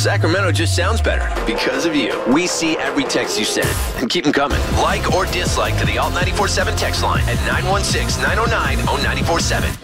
Sacramento just sounds better because of you. We see every text you send and keep them coming. Like or dislike to the Alt 94.7 text line at 916-909-0947.